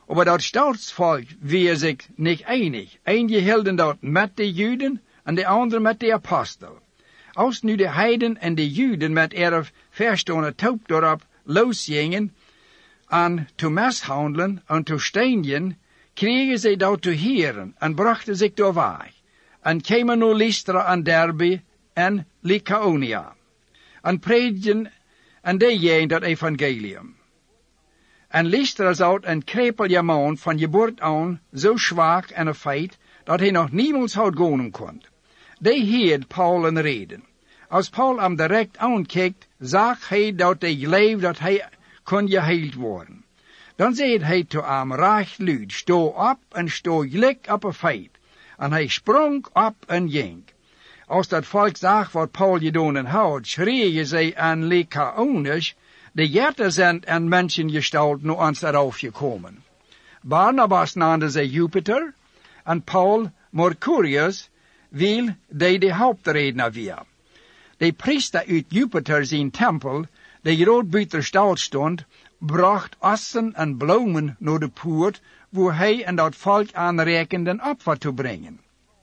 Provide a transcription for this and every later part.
Aber dat staatsvolk weer zich niet einig. Eentje hielden dat met de Juden en de andere met de apostel. Als nu de heiden en de Juden met er verstående toop daarop losgingen en te mishandelen en te stenigen, kregen zij dat te heren en brachten zich door weg. En kwamen naar Lystra en Derbe en Lycaonia. En predikten en deden dat evangelium. En Lystra zat een krepelige man van geboorte aan, zo zwak en een feit, dat hij nog niemals had gaan kon. Die hield Paul een reden. Als Paul hem direct aankijkt, zag hij dat hij leefde dat hij kon geheeld worden. Dan zei hij te hem recht luid, sta op en sta gelijk op een feit. En hij sprong op en ging. Als dat volk zag wat Paul gedaan had, schreeuwen zij aan Lycaonisch, de jerten zijn en mensengestalt nu ons eraf gekomen. Barnabas naamde zij Jupiter en Paul Mercurius, wil die de hoofdredner weer. De priester uit Jupiter zijn tempel, die rood buiten de stad stond, bracht assen en bloemen naar de poort, waar hij en dat volk aanrekenden opfer te brengen.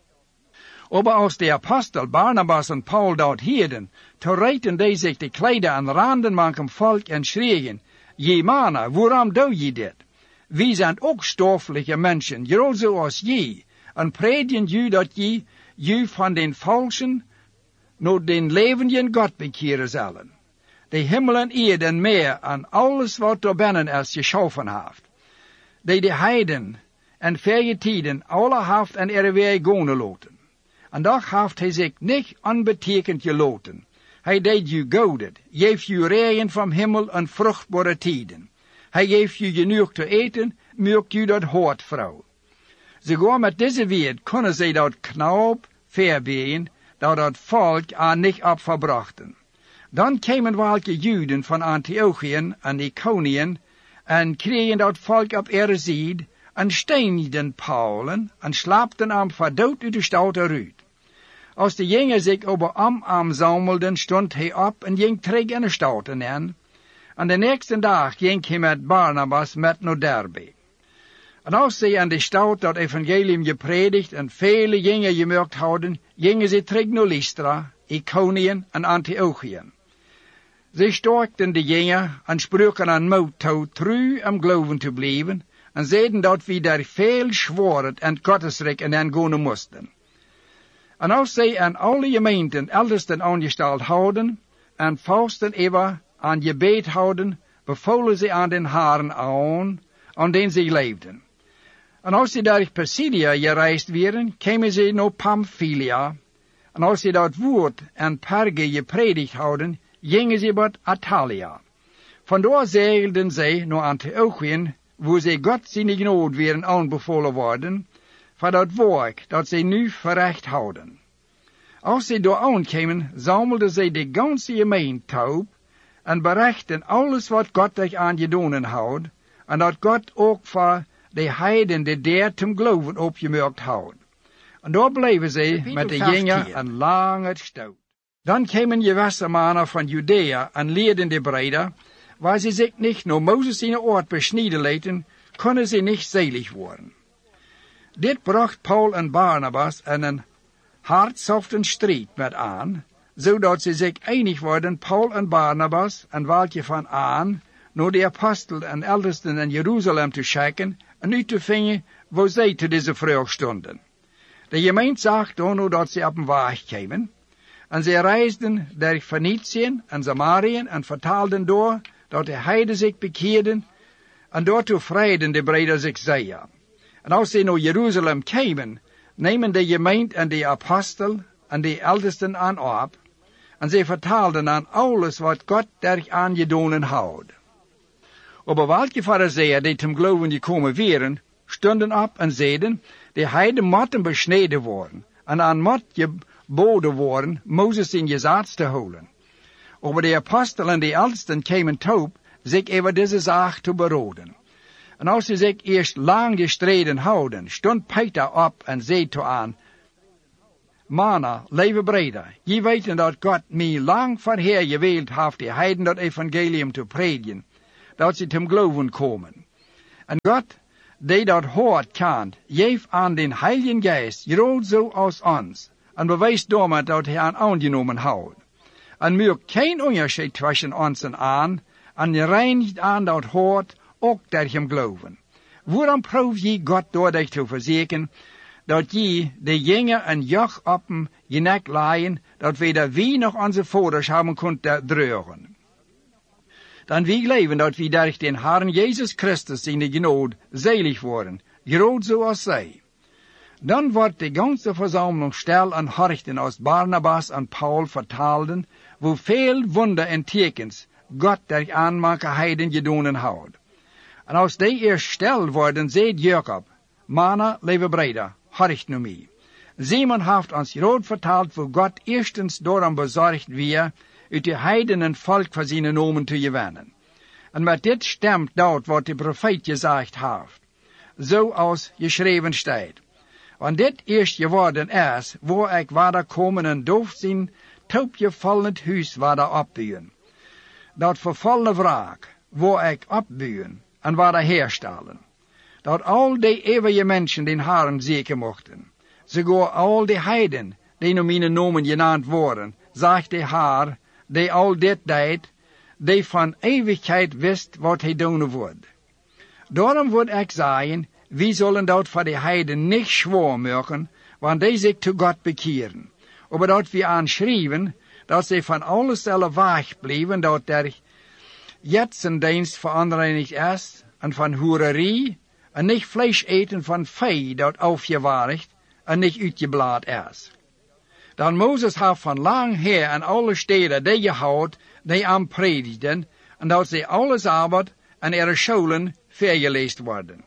Aber als de apostel Barnabas en Paul dat hielden, toen reiten die zich de kleider aan randen maken volk en schreeuwen, je mannen, waarom doe je dit? Wij zijn ook stoffelijke mensen, groot zoals je, en prediken je dat je van den valsen naar den levenden God bekeren zullen. De hemel en aarde en meer en alles wat er binnen is geschaffen heeft. Die de heiden en verre tijden alle heeft en er weer gaan laten. En toch heeft hij zich niet onbetekend gelaten. Hij deed je gouden, geeft je regen van hemel en vruchtbare tijden. Hij geeft je genoeg te eten, maakt je dat hart vrouw. Sogar met deze woord kunnen zij dat knap verbeen, dat volk aan niet op verbrachten. Dan kwamen welke Juden van Antiochien en Iconien en kregen dat volk op er zied en steenigden Paulen en slapten hem verdood uit de stad eruit. Als de jongen zich over am zammelden, stond hij op en ging terug in de stad in. En de nächste dag ging hij met Barnabas met naar Derbe. En als zij aan de stad dat evangelium gepredigd en vele jongen gemerkt hadden, gingen ze terug naar Lystra, Iconien en Antiochien. Ze sterkten de jongen en spraken aan moed toe trouw om geloven te blijven en zeiden dat we daar veel zwaard en Gottesrijk in gaan moesten. En als zij aan alle gemeenten ältesten aangesteld houden en vasten ever aan gebed houden, bevolen ze aan den Haren aan den zij leefden. En als ze door Pisidia gereisd werden, kwamen ze naar Pamphylia. En als ze dat woord en Perge gepredigd hadden, gingen ze naar Atalia. Vandaar zeilden zij naar Antiochien, waar zij God zijn genade werden aanbevolen worden, voor dat werk dat zij nu verricht houden. Als zij daar aankwamen, zammelden zij de ganse gemeente op en berichten alles wat God zich aangedaan had, en dat God ook voor de heiden de der te geloven opgemerkt had. En daar bleven zij met de jongen een lange stoot. Dan kwamen gewisse mannen van Judea en leerden de breder, waar ze zich niet naar Mozes in oord besnijden lieten, konden ze niet zelig worden. Dit bracht Paul en Barnabas in een hartstochtelijke strijd met aan, zodat ze zich einig worden, Paul en Barnabas, en welke van aan, naar de apostelen en ältesten in Jeruzalem te schikken en uit te vinden waar zij te deze vraag stonden. De gemeente zag dan dat ze op een weg kwamen, en ze reisden door Phoeniciën en Samariën en vertaalden door dat de heiden zich bekeerden, en daartoe vrijden de breder zich zeer. En als ze naar Jeruzalem kwamen, nemen de gemeente en de apostel en de ältesten aan op, en ze vertaalden aan alles wat God der aangedaan had. Aber welke fariseeën die ten geloven gekomen waren, stonden op en zeiden, de heiden moeten besneden worden, en aan moet geboden worden, Mozes in gezag te houden. Aber de apostel en de ältesten kwamen toe, zich over deze zaak te beraden. En als ze zich eerst lang gestreden houden, stond Peter op en zei toe aan, mannen, lieve breder, je weten dat God mij lang voorheen gewild heeft de heiden dat evangelium te prediken, dat ze te geloven komen. En God, die dat hoort kant, geef aan den Heiligen Geist, groot zo als ons, en bewijst daarmee dat hij aan aangenomen houdt. En maakt geen onderscheid tussen ons en je reinigt aan dat hoort, ook door hem geloven. Waarom proef je God door dich te verzekeren, dat je de jongen en joch op je nek leien, dat weder wie nog onze vaders hebben kunnen dragen. Dan wie geloven dat we durch den Herrn Jezus Christus in de genade selig worden, groot zoals zij. Dan wordt de ganze verzameling stil en horchten als Barnabas en Paul vertaalden, wo veel wunder en tekens God durch aanmaken heiden gedonen houdt. En als die eerst stil worden, zegt Jacob, Mannen, lieve breder, horcht nu mij. Simon heeft ons groot vertaald, wo God eerstens daarom bezorgd weer, uit de heidenen volk voor zijn nomen te gewinnen. En met dit stemt dat wat de profeet gezegd heeft, zoals geschreven staat. Want dit eerst geworden is, waar ik waarder komen en doof zijn, taupgevallend huis waarder opbouwen. Dat vervallene wraak, waar ik opbouwen en waarder herstellen. Dat al die eeuwige mensen den Herren zeker mochten. Sogar al die heiden, die om mijn nomen genaamd worden, zegt de Heer, die al dit deed, die van eeuwigheid wist wat hij doen wordt. Daarom wil ik zeggen, wie zullen dat voor de heiden niet zwaar maken, want die zich tot God bekeren. Maar dat we aanschrijven, dat ze van alles zullen wegblijven, dat er jetsendienst veranderlijk is, en van hoererie, en niet vlees eten van vee dat afgewaardigd en niet uitgeblaad is. Dan Mozes heeft van lang her aan alle steden die gehouden, die aan predigden, en dat ze alles arbeid en ihre scholen vergeleest worden.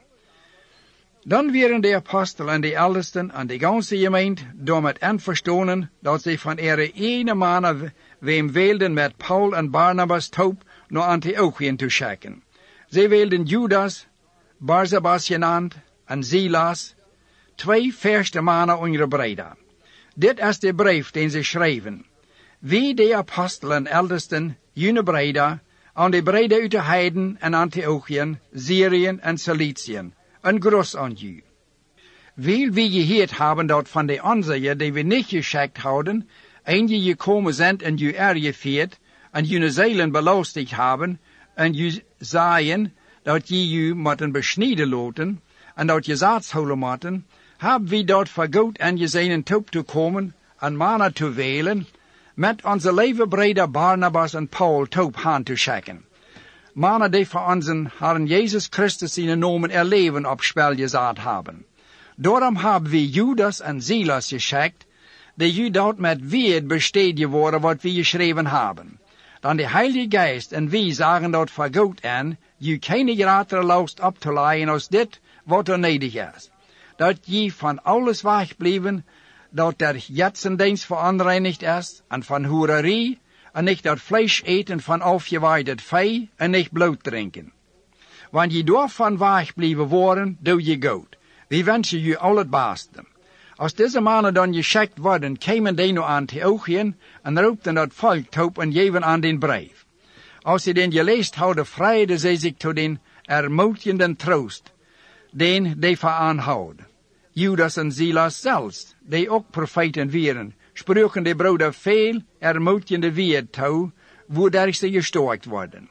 Dan werden de apostelen en de oudsten en de ganze gemeente daarmee einverstonden dat ze van ihre ene mannen wem wilden met Paul en Barnabas toop naar Antiochien te schicken. Ze wilden Judas, Barsabas genaamd, en Silas, 2 verste mannen onder breda. Dit is de brief den ze schreven. Wie de apostelen en oudsten, june breda, aan de breda uit de heiden en Antiochien, Syrië en Ciliciën, een groß aan u. Weil we gehoord hebben dat van de onze die we niet geschikt houden, en je gekomen zijn en je ergeveerd, en je zeilen belastigd hebben, en je zeiden dat je moeten besnijden laten, en dat je zaad houden moeten, hebben we dat vergoed en je zijn top te komen, en mannen te welen, met onze lieve breder Barnabas en Paul top aan te schikken. Mannen die voor onze Herrn Jezus Christus in namen leven op spel gezet hebben. Daarom hebben we Judas en Silas geschikt, die u dat met weet besteed geworden wat we geschreven hebben. Dan de Heilige Geest en wie zeggen dat vergoed en, je keine grotere last op te leiden als dit wat er nodig is. Dat je van alles wegblijven, dat er jetsendienst veranderlijk is, en van hoererie, en niet dat vlees eten van afgewaaid vee, en niet bloed drinken. Want je daarvan wegblijven worden, doe je goed. We wensen je al het beste. Als deze mannen dan geschikt worden, kwamen die naar Antiochien en roepten dat volk top en geven aan den brief. Als ze den geleest hadden, vrijden zij zich tot den ermutigenden troost, den die veraanhouden. Judas en Silas zelfs, die ook profeten waren, spraken de broeder veel ermutigende woord toe, waardoor ze gesterkt worden.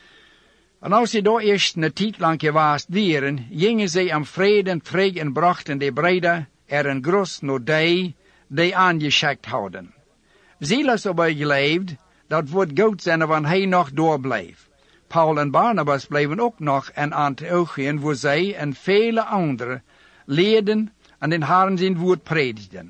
En als ze daar eerst een tijd lang geweest waren, gingen ze aan vrede terug en brachten de breder een groß naar die aangeschikt hadden. Silas aber geleefd, dat wordt goed zijn wanneer hij nog doorbleef. Paul en Barnabas bleven ook nog in Antiochien, waar zij en vele anderen leerden en den Herrn zijn woord predigden.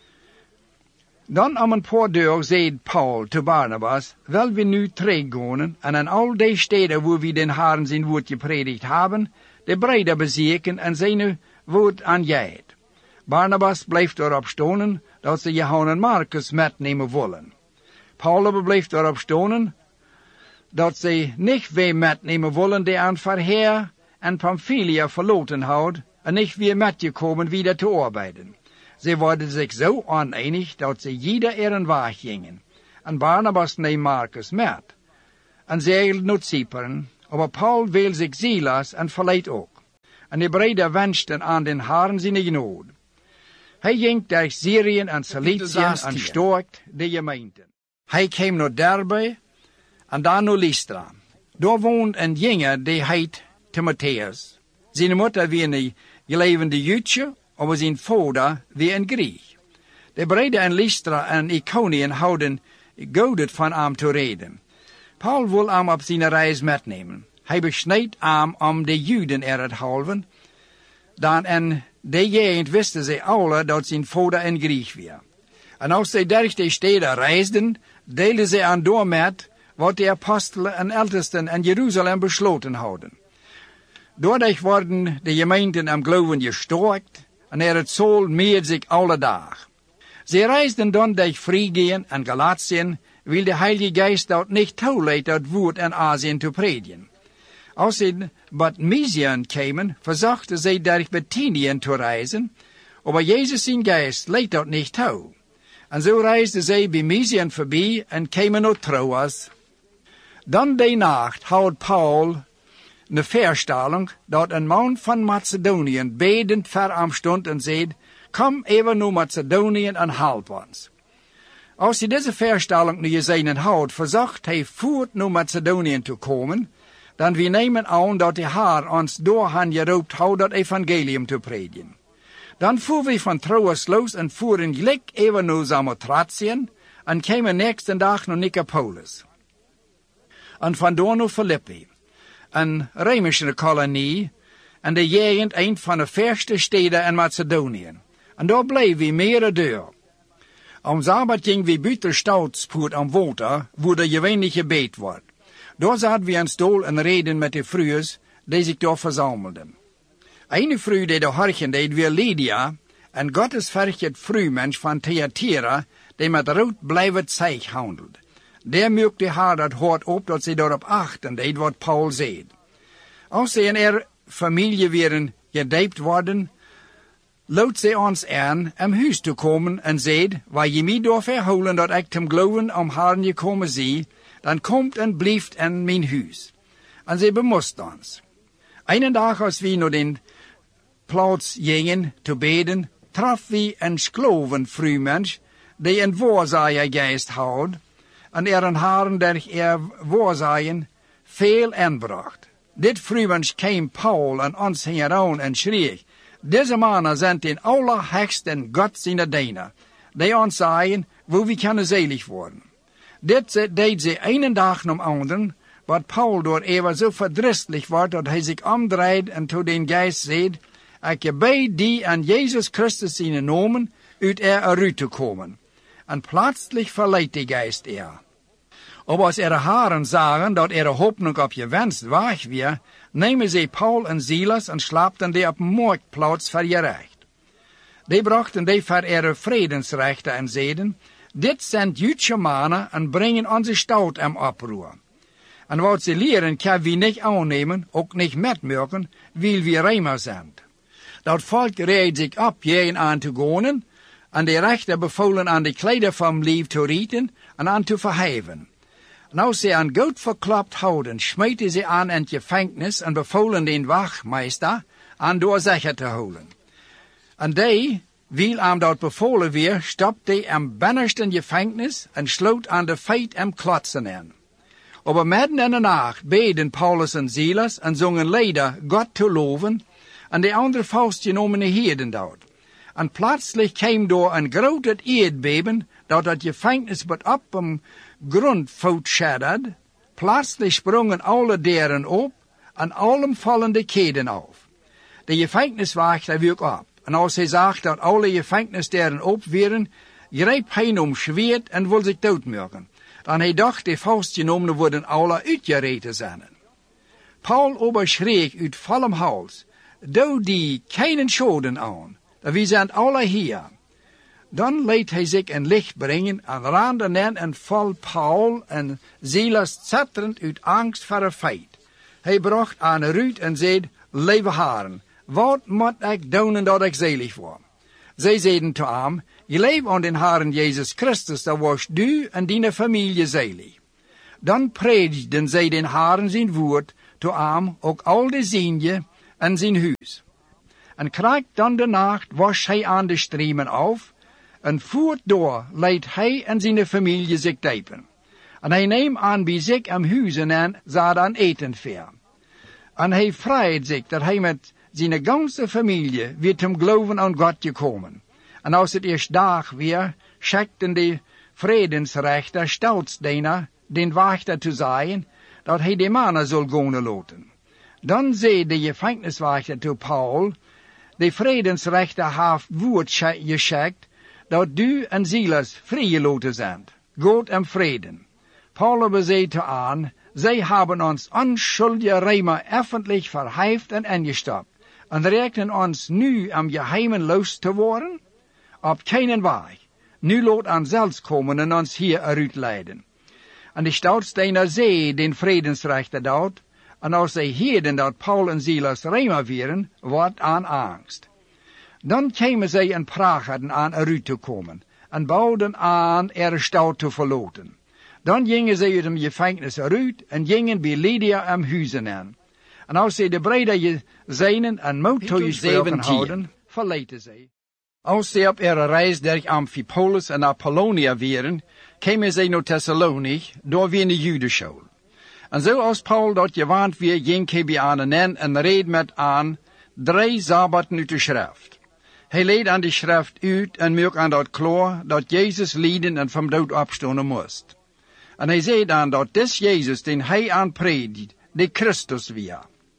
Dan om een paar dagen zei Paul te Barnabas, wel we nu teruggaan en aan al die steden waar we den Herrn zijn woord gepredigd hebben, de breder bezieken en zijn woord aangeeft. Barnabas bleef erop stonen dat ze Johannes en Marcus metnemen willen. Paul bleef erop stonen dat ze niet weer metnemen willen die aan Verheer en Pamphylia verloten houdt en niet weer metgekomen wieder te arbeiden. Ze worden zich zo oneinig dat ze jeder ihren weg gingen. En Barnabas neemt Marcus met. En zeilde naar Cypern, maar Paul wil zich Silas en verleidt ook. en de brede wensten aan den Haren zijn genode. Hij ging door Syrië en Cilicië en stookt de gemeenten. Hij kwam naar Derbe en daar naar Lystra. Daar woont een jongen die heet Timotheus. Zijn moeder was een gelevende Joodje, maar zijn vader was een Griek. De brede in Lystra en Iconium houden godet van hem te reden. Paul wil hem op zijn reis metnemen. Hij besnijdt hem om de Joden eruit halven. Dan en de gegend wisten ze alle dat zijn vader een Griek was. En als zij door de steden reisden, deelden ze aan door met wat de apostelen en ältesten in Jeruzalem besloten hadden. Doordat worden de gemeenten am geloven gesterkt en het zool meer zich alle dag. Ze reisden dan door Frygien en Galatien, wil de Heilige Geest dat niet toelaat dat woord in Azië te predigen. Als ze bij Mysiën kwamen, verzochten ze door Bethynien te reizen, maar Jezus zijn Geest leidt dat niet toe. En zo reisden ze bij Mysiën voorbij en kwamen naar Troas. Dan die nacht houdt Paul een voorstelling dat een man van Macedonië bedend voor hem stond en zei, kom even naar Macedonië en help ons. Als hij deze voorstelling nu gezien houdt, verzocht hij voort naar Macedonië te komen, dan we nemen aan dat de Heer ons door hen geroepen houdt dat evangelium te predigen. Dan voeren we van Troas los en voeren gelijk even naar Samothracien en kwamen nächste dag naar Nicopolis. En vandoor naar Filippi, een Römische kolonie en de gegend een van de verste steden in Macedonië. En daar bleven we meer deur. Am Sabbat ging we buiten stoutspoort am water, waar de gewöhnlich gebed wordt. Daar zaten we aan stoel en reden met de vrouwen die zich daar verzamelden. Een vrouw die de horchen deed weer Lydia, en Gottes verget vrouwmens van Thyatira, die met rood blijvend zeeg handelt. Daar merkte haar dat hard op dat ze daarop achten deed wat Paul zei. Als ze in familie weer gedijpt worden, loopt ze ons aan om huis te komen en zei, waar je mij door verholen dat ik te geloven om haar gekomen zie, dan komt en blijft in mijn huis. En ze bemoest ons. Een dag als we naar den plaats gingen te beden, traf we een sklovenvrouwmens die een waarzaaiergeest houdt, en een haren der waarzaaien veel inbracht. Dit vrouwmens kwam Paul en ons hing aan en schreef, deze mannen zijn den allerhöchsten God zijn diener, die ons zeiden, hoe we kunnen zelig worden. Dit deed ze een dag na anderen, wat Paul door even zo verdrietig wordt dat hij zich omdraait en tot den geest zei, ik gebed die aan Jezus Christus zijn nomen, uit eruit te komen. En plötzlich verleidt de geest Aber als haren zagen dat hoopning op je wens waag weer, nemen ze Paul en Silas en slaapten die op marktplaats voor je recht. Die brachten die voor vredensrechten en zeiden, dit zijn Joodse mannen en brengen onze stad in oproer. En wat ze leren kan we niet aannemen, ook niet metmerken, wil we Römer zijn. Dat volk reed zich op hierheen aan te gaan, en de rechter bevolen aan de kleider van lief te rieten en aan te verheven. En als ze aan goed verklapt houden, smeten ze aan in het gevangenis en bevolen den wachtmeester aan doorzichtig te houden. En die, wil hem dat bevolen weer, stopte hem binnenste gevangenis en sloot aan de feit hem klotsen in. Aber midden in de nacht beden Paulus en Silas en zongen lieder God te loven, en de andere vastgenomen heerden dat. En plötzlich kwam door een groot aardbeben, dat het gevangenis werd op hem grondvoet schadderd. Plötzlich sprongen alle deuren op en allem vallen de keden af. De gevangeniswachter wiek op. En als hij zag dat alle gevangenisdeuren op waren, greep hij om zwaard en wilde zich doodmaken. Dan hij dacht, de vastgenomenen worden alle uitgereten zijn. Paul overschreek uit vollem hals, doe die keinen schoden aan, we zijn alle hier. Dan liet hij zich een licht brengen en rande nen en val Paul en Silas zatterend uit angst voor een feit. Hij bracht aan een ruit en zei, lieve heren, wat moet ik doen dat ik zelig word? Zij zeiden te hem, je leeft aan den Herren Jezus Christus, dan was du en die familie zelig. Dan predigden zij den Herren zijn woord te hem, ook al de zienje, en zijn huis. En krijgt dan de nacht was hij aan de striemen af, en voortdoor leidt hij en zijn familie zich diepen. En hij neemt aan bij zich am huizen en zat aan eten ver. En hij vreit zich dat hij met zijn ganze familie weer zum geloven aan God gekomen. En als het eerst dag weer, schekten de vredensrechter staatsdienaar den wachter te zijn, dat hij de mannen zal gaan laten. Dan zei de gevangeniswachter tot Paul, de vredensrechter heeft woord geschekt, dat du en Silas vrijgelaten zijn. God en vreden. Paul zei te aan, zij hebben ons onschuldige Römer öffentlich verheft en ingestapt, en rekenen ons nu am geheimen los te worden? Op keinen weg. Nu laat ons zelfs komen en ons hier uitleiden. En de staatsdienaar zei den vredensrechter dat, en als zij hoorden dat Paul en Silas Römer waren, wordt aan angst. Dan kwamen zij en praten aan eruit te komen, en bouwden aan stad te verlaten. Dan gingen zij uit de gevangenis eruit en gingen bij Lydia am huizen aan. En als zij de breder zijnen en moed toegesproken houden, verlieten zij. Als zij op ihre reis door Amphipolis en Apollonia waren, kwamen zij naar Thessalonich, door weer de Judenschool. En zoals Paul dat gewand weer, ging hij bij aan en reed met aan 3 sabbaten uit de schrift. Hij leed aan de schrift uit en maakte aan dat klaar dat Jezus lijden en van dood opstaan moest. En hij zei dan dat des Jezus, den hij aanpredikt, de Christus weer.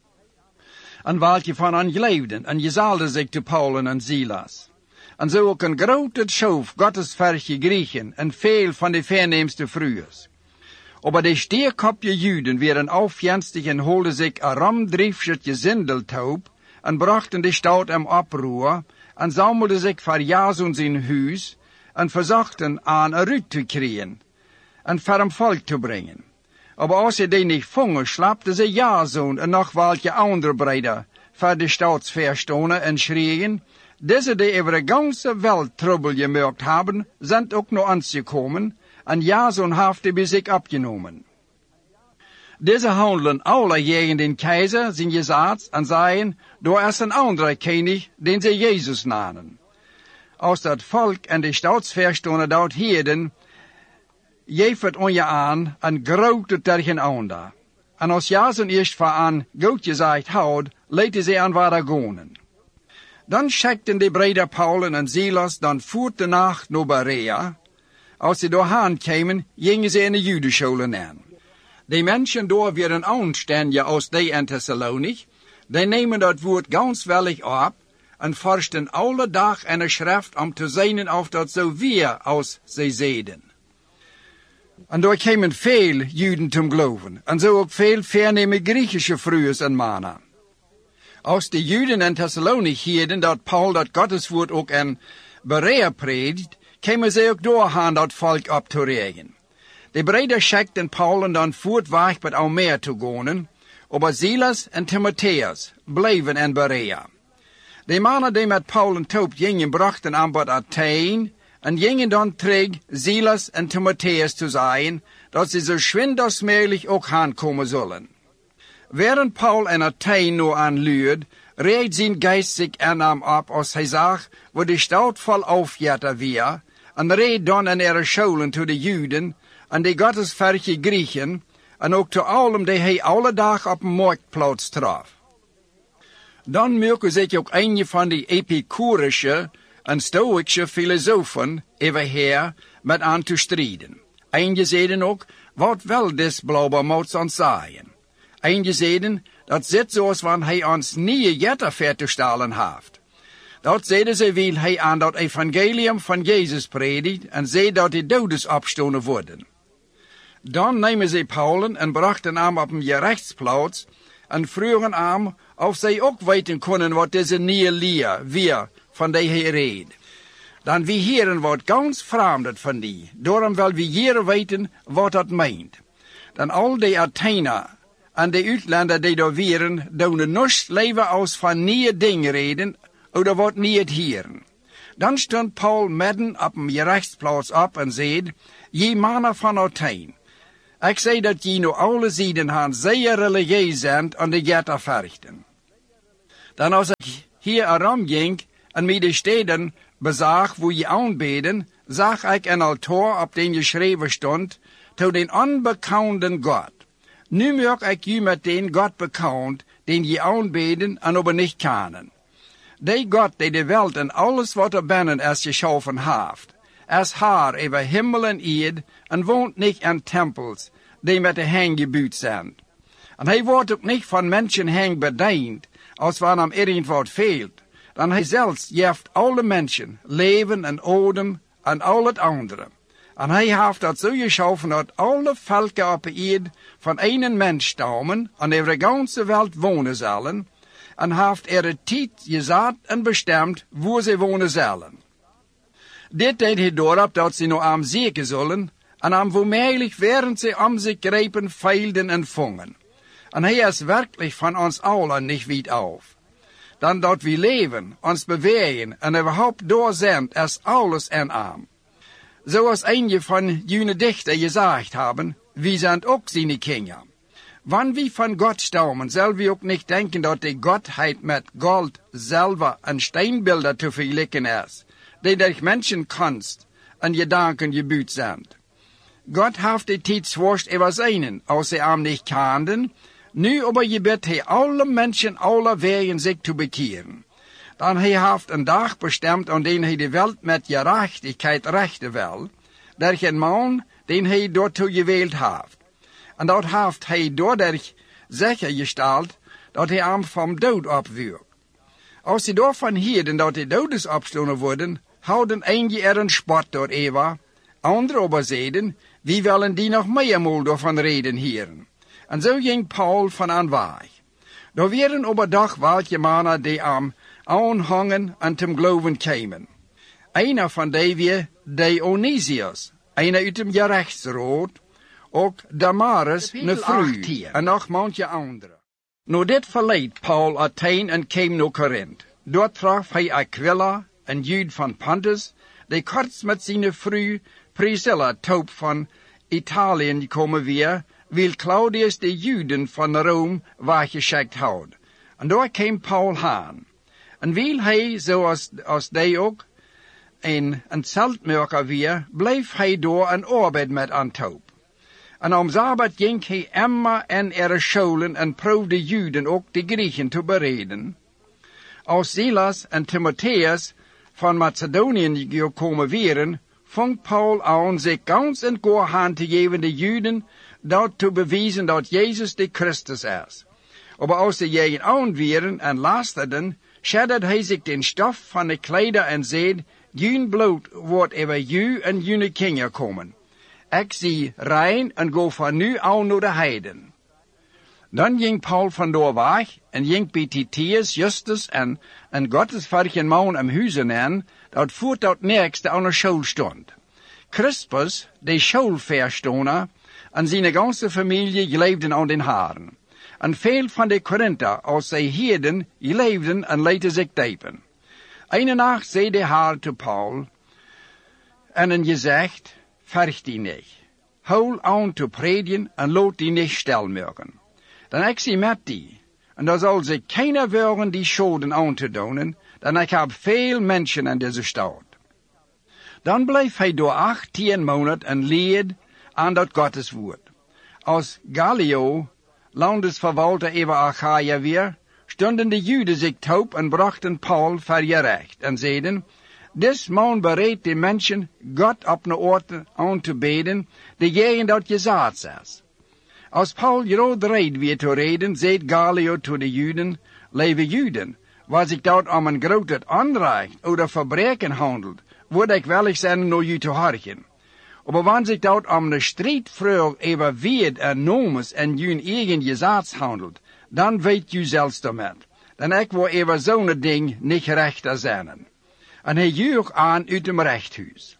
En wat je van aan geloofden, en je zaalde zich te Paul en Silas. En zo ook een grote schoof gottesverge Griechen en veel van de verneemste vroegers. Aber de stierkopje Juden werden aufjenstig en holden zich ramdriefschet gezindeltaub en brachten de stad am oproer en zammelden zich voor Jason zijn huis en verzochten aan eruit te krijgen en voor hem volk te brengen. Aber als ze die niet vongen, slapten ze Jason en nog welke andere breder voor de staatsverstonen en schrien, deze die over de ganze Welt trouble gemaakt hebben, zijn ook naar ons gekomen, en Jason heeft die bij zich opgenomen. Deze handelen alle tegen den keizer zijn gezet en zeiden, door is een andere koning, den ze Jezus namen. Als dat volk en de staatsverstonen dat hielden, geeft het on je aan en grote tegenander. En als Jason eerst voor aan goed gezegd houdt, lieten ze aan waar gaan. Dan schekten de breder Paul en Silas dan voort de nacht naar Berea. Als ze doorheen kwamen, gingen ze in de Judenscholen aan. De mensen door werden aanständiger als die in Thessalonich. Die nemen dat woord ganz wellig op en forsten alle dag in de schrift om te zien of dat zo weer als ze zeiden. En daar kwamen veel Juden te geloven, en zo ook veel verneme Griechische vroegers en mannen. Als de Juden in Thessalonich hielden dat Paul dat Gotteswoord ook in Berea predikt, kwamen ze ook doorgaan dat volk op te regen. De breder schekten Paul en dan voortweg met al meer te gaan, aber Silas en Timotheus bleven in Berea. De mannen die met Paul en Toop gingen brachten aan bod Athene en gingen dan terug Silas en Timotheus te zijn, dat ze zo schwind als mogelijk ook aankomen zullen. Während Paul in Athen nur anluurde, reed zijn geest zich aan hem op als hij zag, wo de stad vol aufjetter weer, en reed dan in ihre scholen to de Juden en de gottesverge Griechen, en ook te allem die hij alle dag op een marktplaats traf. Dan merken zich ook een van die epicurische en stoïsche filosofen overheer met aan te strijden. Eén zeiden ook, wat wel des blauwe moet ons zijn. Eén zeiden, dat zit zoals wanneer hij ons nie jetter ver te stellen heeft. Dat zeiden ze wil hij aan dat evangelium van Jezus predikt en zei dat de dodes opstonden worden. Dan nemen ze Paul en brachten hem op een gerechtsplaats en vroegen hem of zij ook weten kunnen wat deze nieuwe leer weer van die hij reed. Dan wie heren wordt ganz vreemd van die, daarom wil we hier weten wat dat meent. Dan al die Athener en de uitlander die daar waren, doen niets leven als van nieuwe dingen reden, oder wat niet hieren. Dan stond Paul midden op een gerechtsplaats op en zei, je mannen van Athene, ik zei dat je nu alle zijden gaan zeer religieus zijn en de getter verrichten. Dan als ik hier erom ging en mij de steden bezag waar je aanbeden, zag ik een altaar op den geschreven stond, tot den onbekenden God. Nu maak ik u met den God bekend, den je aanbeden en aber niet kennen. Die God die de wereld en alles wat er binnen is geschaffen heeft, is Haar over hemel en aarde en woont niet in tempels, die met de hand gebouwd zijn. En hij wordt ook niet van mensenhand bediend, als wanneer hem irgend wat fehlt. Dan hij zelfs geeft alle mensen leven en odem en al het andere. En hij heeft dat zo geschaffen dat alle volken op de aarde van één mens stammen en over de ganze wereld wonen zullen. En heeft de tijd gezet en bestemd waar ze wonen zullen. Dit deed hij doorop dat ze nog aan zeker zullen en aan voormiddag werden ze om zich grepen, veilden en vongen. En hij is werkelijk van ons allen niet weit af. Dan dat we leven, ons bewegen en überhaupt door zijn, is alles en aan. Zoals een van jullie dichter gezegd hebben, we zijn ook zijn kinderen. Wanneer we van God stammen, zullen we ook niet denken dat de Godheid met goud, zilver en steenbeelden te vergelijken is, die door mensenkunst en gedanken gebouwd zijn. God heeft de tijd zwaarst over zijn, als ze hem niet kenden. Nu aber gebet hij alle mensen aller wegen zich te bekeren. Dan hij heeft een dag bestemd aan den hij de wereld met gerechtigheid rechten wil, door een man den hij daartoe gewild heeft. En dat heeft hij doordat zeker gesteld dat hij hem van dood opwierp. Als ze daarvan hielden dat de doodes opstonden worden, houden eentje er een spot door Eva, anderen aber zeiden, wie willen die nog meermaal daarvan reden hieren. En zo ging Paul van aan weg. Er werden op een dag welke mannen die hem aanhangen en ten geloven kwamen. Einer van die weer Dionysius, einer uit dem gerechtsraad, ook Damaris, een vrouw, en nog manche andere. Nu dit verleed Paul Athene en kwam naar Korinthe. Dort traf hij Aquila, een Jood van Pontus, die kort met zijn vrouw Priscilla Taup van Italië komen weer, wil Claudius de Juden van Rome weggeschikt houden. En daar kwam Paul aan. En wil hij, zoals die ook, een zeltmerker weer, bleef hij door en arbeid met Antaup. En om Sabbat ging hij immer in scholen en proefde Juden ook de Griechen te bereden. Als Silas en Timotheus van Macedonië gekomen waren, vond Paul aan zich ganz en goor hand te geven de Juden, dat te bewijzen dat Jezus de Christus is. Maar als de jegen aanweren en lasterden, schedderde hij zich den stof van de kleider en zei, Jun bloed wordt over ju en june kinderen komen. Ik zie rein en go van nu aan naar de heiden. Dan ging Paul vandoor weg en ging bij Titius, Justus en Gottesvarken man am huizen aan, dat voert dat nergste aan de school stond. Crispus, de schoolverstoner, en zijn ganze familie leefden aan den haren. En veel van de Korinther, als zij hierden, leefden en lieten zich typen. Eine nacht zei de Heer te Paul, en een gezegd, verg die niet. Hou aan te predigen en laat die niet stilmerken. Dan ik zie met die, en daar zal zich keiner worden die schoden aan te doen, dan ik heb veel mensen in deze stad. Dan bleef hij door 18 maanden en leed aan dat Gottes woord. Als Gallio, landesverwalter over Achaia weer, stonden de Juden zich taub en brachten Paul voor gerecht en zeiden, dis man bereidt de mensen God op een oort aan te beden, de jegen dat gezegd is. Als Paul groot reed weer te reden, zei Gallio tot de Juden, lieve Juden, was ik dat om een groot onrecht of verbreken handelt, word ik willig zijn naar u te horchen. Maar wanneer zich dat om een strijdvraag over wet en nomes en jullie eigen gezag handelt, dan weet u zelfs daarmet. Dan ik wil over zo'n ding niet rechter zijn. En hij joeg aan uit het rechthuis.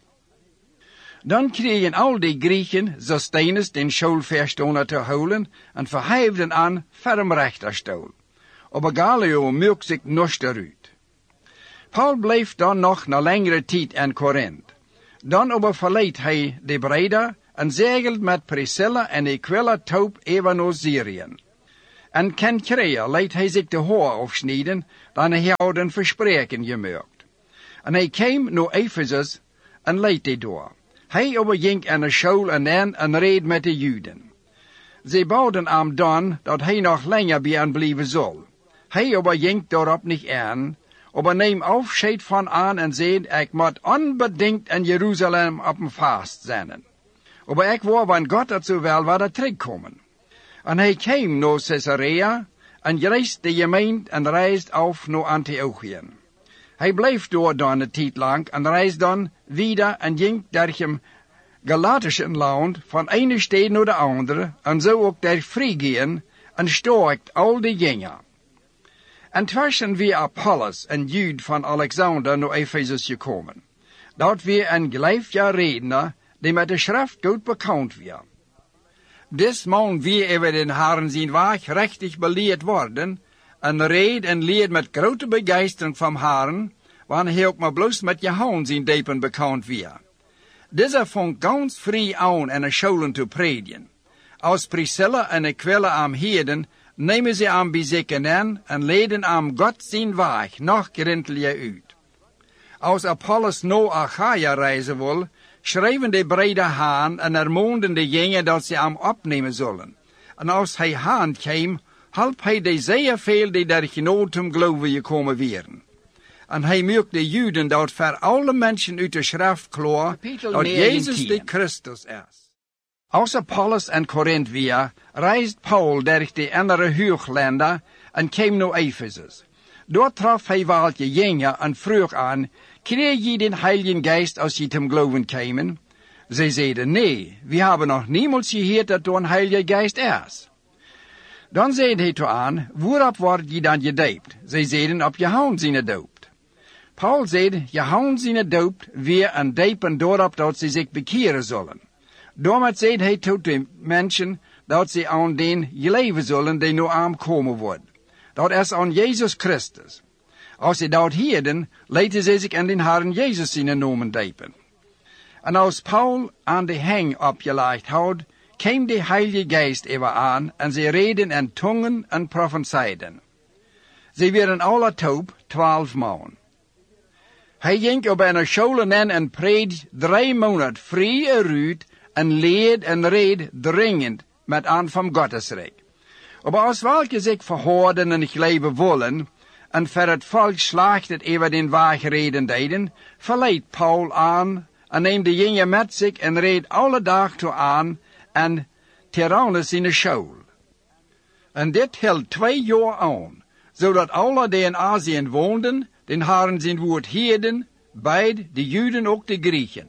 Dan kregen al die Griechen Sosthenes den schoolverstoner te houden en verheefden aan ferm rechterstoel. Maar Gallio mocht zich nog eruit. Paul bleef dan nog na langere tijd in Korinthe. Dan aber verleed hij de Breda en zegelt met Priscilla en Aquila Taup even naar Syrië. En Kenkrea leed hij zich de haar afsnijden, dan hij had een verspreken gemaakt. En hij kwam naar Ephesus en leed hij door. Hij overging aan de school en reed met de Juden. Ze bouden hem dan dat hij nog langer bij hen blijven zal. Hij overging daarop niet aan, maar neem afscheid van aan en zei, ik moet onbedingt in Jeruzalem op een vast zijn. Maar ik wou, wanneer God het zo wil, waar dat terugkomen. En hij kwam naar Caesarea en reisde de gemeente en reisde af naar Antiochië. Hij bleef door dan een tijd lang en reisde dan wieder en ging door het Galatische land van ene stad naar de andere en zo ook door Frygien en sterkt al de gingen. En tussen wie Apollos en Jude van Alexander naar Ephesus gekomen. Dat weer een gelijfjaar redner die met de schrift goed bekend weer. Des man wie over den Herren zijn werk rechtig beleerd worden en reed en leert met grote begeistering van Herren, wanneer hij ook maar bloos met Johannes zijn depen bekend weer. Deze vond ganz vrij aan en een scholen te predigen. Als Priscilla en Aquila am heden, nemen ze am bij zich aan en leiden am God zijn werk nog grindeliger uit. Als Apollos naar Achaia reizen wil, schreven de brede haan en ermoonden de jongen dat ze hem opnemen zullen. En als hij haan kwam, hielp hij de zeer veel die der genoten geloven gekomen waren. En hij maakte de Juden dat voor alle mensen uit de schrift klaar dat Jezus de Christus is. Als Apollos en Korinthe weer, reisde Paul door de andere hooglanden en kwam naar Ephesus. Daar traf hij welke jongen en vroeg aan, kreeg je den Heiligen Geist als je hem geloven kwamen? Zij zeiden, nee, we hebben nog niemals gehoord dat er een Heilige Geist is. Dan zei hij toe aan, waarop word je dan gedoopt? Zij zeiden, op Johannes zijn doopt. Paul zei, Johannes zijn doopt, weer en doopen daarop dat ze zich bekeren zullen. Daarmee zei hij tot de mensen dat ze aan den geloven zullen die nu aankomen worden. Dat is aan Jezus Christus. Als ze dat hielden, lieten ze zich aan den Herren Jezus zijn namen doopen. En als Paul aan de heng opgelegd had, kwam de Heilige Geest over aan en ze reden in tongen en profezeiden. Ze werden alle taub 12 man. Hij ging op een scholen in en preed 3 maanden vrij eruit en leed en reed dringend met aan van Gottesrijk. Maar als welke zich verhoorden en geloven willen, en voor het volk slaagt het over den weg reden deden, verleidt Paul aan en neemt de jongen met zich en reed alle dag toe aan en Tyrannus in de school. En dit hield 2 jaar aan, zodat alle die in Azië woonden, den Herren zijn woord hielden, beide de Juden ook de Grieken.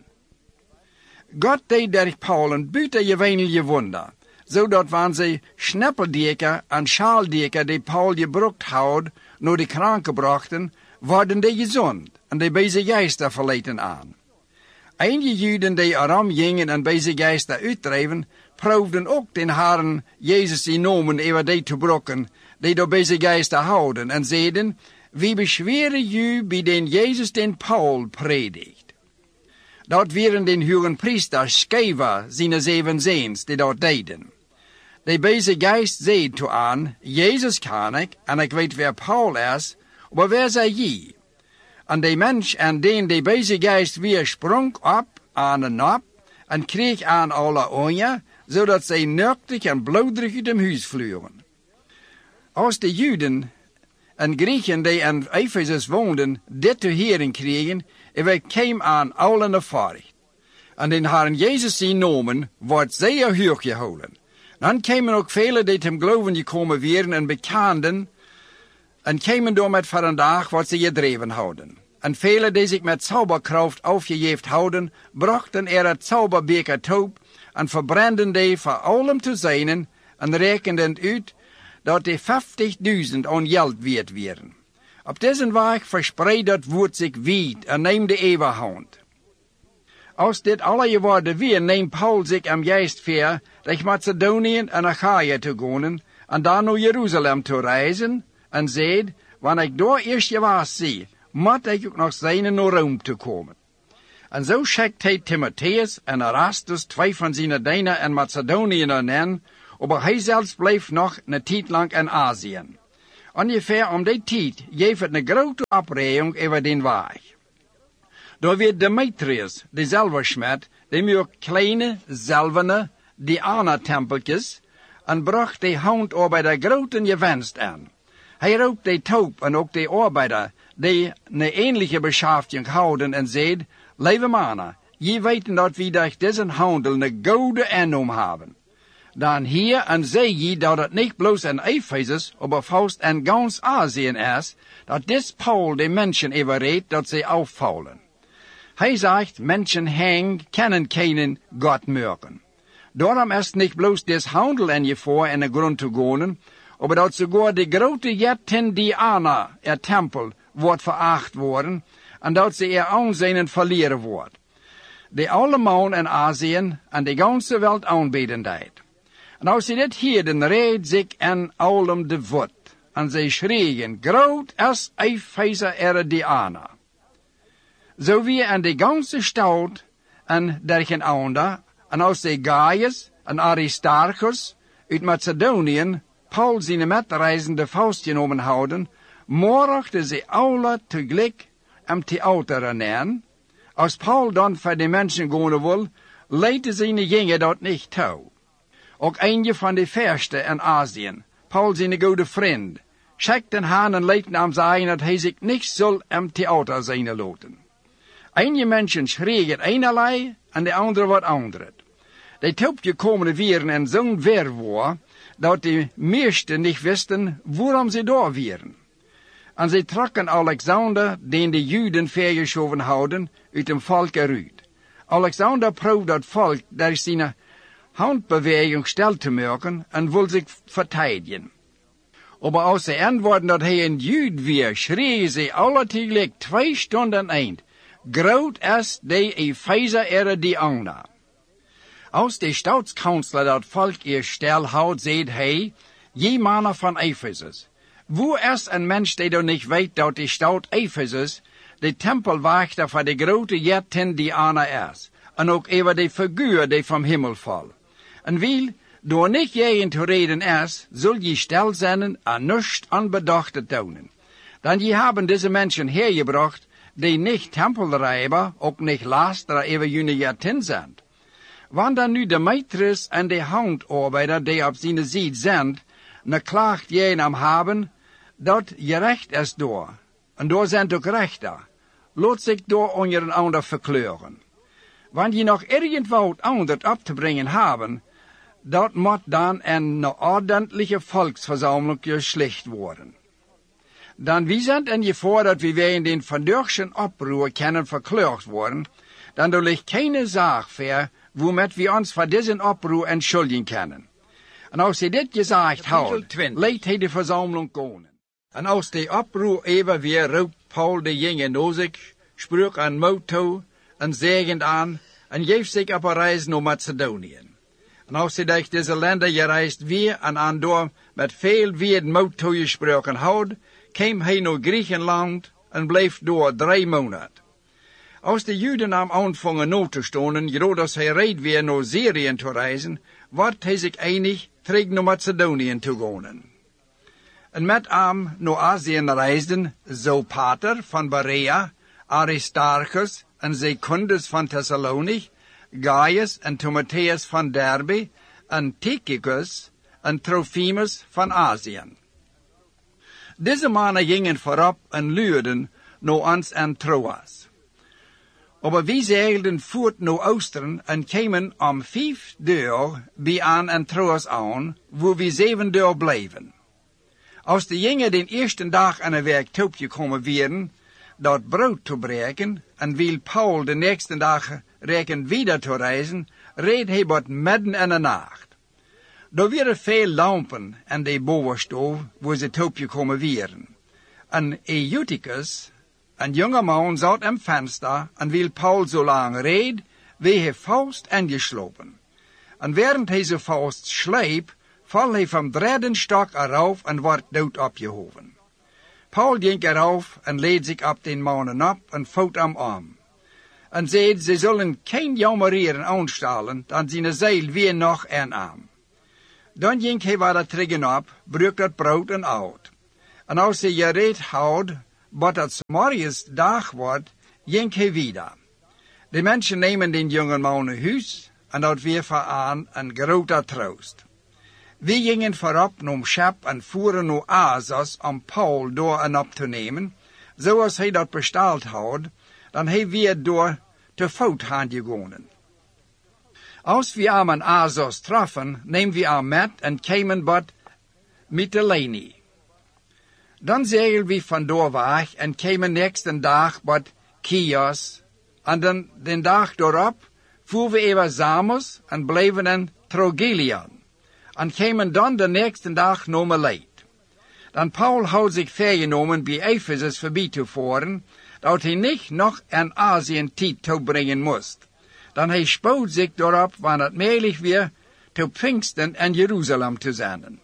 God deed door Paul een buitengewoonlijke wonder, zodat wanneer ze schneppeldeker en schaaldeker die Paul gebruikt had, naar de kranken brachten, worden die gezond en de deze geesten verleten aan. Einige Juden die erom gingen en deze geesten uitdreven, proefden ook den Herren Jezus in nomen over die te brokken, die door deze geesten houden, en zeiden, wie beschweren u bij den Jezus den Paul predikt? Dat waren den hoge priester Sceva zijn 7 zoons die dat deden. De deze geest zei toe aan, Jezus ken ik, en ik weet waar Paul is, maar waar zij je? En de mens aan den de deze geest weer sprong op aan en op, en kreeg aan alle ogen, zodat zij nuchtig en bloederig uit hem huis vlogen. Als de Juden en Grieken die in Ephesus woonden, dit te horen kregen, en kwam aan allen ervaring. En den Herren Jezus zijn nomen wordt zeer hoog gehouden. Dan kwamen ook velen die hem geloven gekomen waren en bekenden, en kwamen door met vandaag wat ze gedreven houden. En velen die zich met zauberkracht afgegeven houden, brachten het zauberbeker toe en verbrandden die voor allem te zijn en rekenden uit dat die 50.000 aan geld waard waren. Op deze weg verspreidt het woord zich wijd en neemt de overhand. Als dit alle geworden weer, neemt Paul zich am geest voor, naar Macedonië en Achaia te gaan, en dan naar Jeruzalem te reizen, en zei, wanneer ik daar eerst gewaas zie, moet ik ook nog zijn naar Rome te komen. En zo schikt hij Timotheus en Erastus 2 van zijn dienaren in Macedonië aan, aber hij zelfs bleef nog een tijd lang in Azië. Ongeveer om die tijd geeft het een grote opreuring over den weg. Daar werd Demetrius, de zilversmid, die maakt kleine, zilverne, Diana-tempeltjes en bracht de handarbeider grote gewinst aan. Hij roept de taub en ook de arbeider, die een ähnliche beschäftigung houden en zei, lieve mannen, je weten dat we durch deze handel een goede aannom hebben. Dan hier en zei je dat het niet bloos in Ephesus, maar vast in gans Azië is, dat dit Paul de mensen overreed dat ze afvallen. Hij zegt, mensen kennen keinen God merken. Daarom is het niet bloos des handel in je voor in de grond te gaan, maar dat sogar de grote jättin Diana, tempel, wordt veracht worden, en dat ze aanzien verlieren wordt. De allemaal in Azië en de ganze wereld aanbeden deed. En als ze dit hielden, reed zich en allem de voet, en ze schreeuwen, groot is Epheser Diana. Zo wie in de ganze stad en dergenander, en als de Gaius en Aristarchus uit Macedonië Paul zijn metreizende vastgenomen houden, mochten ze alle tegelijk am theater nemen. Als Paul dan voor de mensen gaan wil, leidde zijn gingen dat niet toe. Ook een van de verste in Azië, Paul zijn goede vriend, schikten han en leidden hem zeggen dat hij zich niet zal am theater zijn laten. Einige mensen schreeuwen einerlei en de andere wat andere. De taubje komen weer en zo'n verwoord, dat de meesten niet wisten waarom ze daar waren. En ze trokken Alexander, den de Juden vergeschoven houden, uit hem volk eruit. Alexander proefde dat volk door zijn handbeweging stil te maken en wil zich verteidigen. Maar als ze antwoorden dat hij een Jude weer, schreeuwen ze alle tegelijk 2 stunden eind. Groot is de Epheser Diana. Als de staatskansler dat volk stil houdt, zei hij, je mannen van Ephesus, wo is een mens die dan niet weet dat de stad Ephesus de tempelwachter van de grote jättin Diana is, en ook over de figuur die van hemel valt. En wil, door niet jij te reden is, zul je stil zijn en niets onbedacht doen. Dan je hebben deze mensen hergebracht, die niet tempelrijber, ook niet laster over jullie jättin zijn. Wanneer nu Demetrius en de handarbeider die op zijn zijde zijn, een klacht jij hem hebben, dat je recht is door. En door zijn ook rechter. Laat zich door onder een ander verkleuren. Wanneer je nog irgendwo anders op te brengen hebben, dat moet dan een ordentliche volksverzameling geslicht worden. Dan wie zijn en je voor dat we in den verdurchten oproer kunnen verkleurd worden, dan er ligt keine zaak voor, waarmee we ons voor deze oproer entschuldigen kunnen. En als hij dit gezegd houdt, leidt hij de verzameling komen. En als de oproer even weer roept Paul de jongen naar zich, sprak een moed toe en zegend aan en geeft zich op een reis naar Macedonië. En als hij durch deze landen gereisd weer en aan door met veel weer moed toegesproken houdt, kwam hij naar Griechenland en bleef door 3 maanden. Als de Juden hem aanvangen na te stonden, zodat hij reed weer naar Syrië te reizen, wordt hij zich einig terug naar Macedonië te gaan. En met hem naar Azië reisden Sopater van Berea, Aristarchus en Secundus van Thessalonich, Gaius en Timotheus van Derbe, en Tychicus en Trophimus van Azië. Deze mannen gingen voorop en luurden naar ons en Troas. Maar wij zeilden voort naar Oosteren en kwamen om 5 dagen bij aan en Troas aan, waar we 7 dagen bleven. Als de jongen den eerste dag aan een werk toegekomen waren, dat brood te breken, en wil Paul de nächste dag reken wieder te reizen, reed hij wat midden in de nacht. Er waren veel lampen en de bovenstoof, waar ze toegekomen waren. En Eutychus, een jonge man, zat am venster en wil Paul zo lang reed, wie hij vast ingeslopen. En während hij zo vast sleep, val hij van 3e stok eraf en wordt dood opgehoven. Paul ging eraf en leed zich op den mannen op en voet hem aan. En zei, ze zullen geen jammerieren aanstellen, dan zijn zeil weer nog en aan. Dan ging hij waar teruggen op, broek dat brood en oud. En als hij gereed houdt, wat het Samarië's dag wordt, ging hij wieder. De mensen nemen den jongen man naar huis, en dat weer aan een grote troost. We gingen voorop naar schap en voeren naar Asos om Paul door en op te nemen, zoals hij dat besteld had, dan hij weer door te voet gegaan. Als we aan Asos troffen, nemen we aan met en kwamen bad Mytilene. Dan zeilden we vandoor weg en kwamen nächsten dag bad Chios, en dan den dag daarop voeren we even Samos en bleven in Trogilion, en kwamen dan de nächsten dag naar Milet. Dan Paul had zich vergenomen bij Ephesus voorbij te voeren, dat hij niet nog in Azië tijd toebrengen moest. Dan hij spoot zich daarop wanneer het mogelijk weer te Pfingsten in Jeruzalem te zenden.